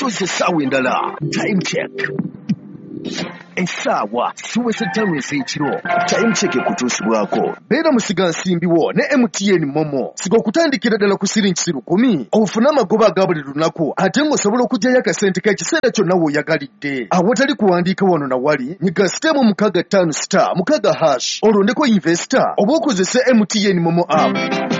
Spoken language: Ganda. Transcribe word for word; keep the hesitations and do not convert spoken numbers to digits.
tutuusa essaawa endala. Time check. Essaawa siwese ttaano ez'ekiro. Time check ekutuusibwako. Beera musiga nsimbiwo ne M T N Momo. Siga okutandikira ddala ku siringi lukumi. Ofune amagoba aga buli lunaku ate ng'osobola okuggyayo akasente k'ekiseera kyonna w'oyagalidde. Awatali kuwandiika wano na wali, nyiga sitemu mukaaga ttaano star mukaaga hash olondeko investor oba okozese M T N Momo app.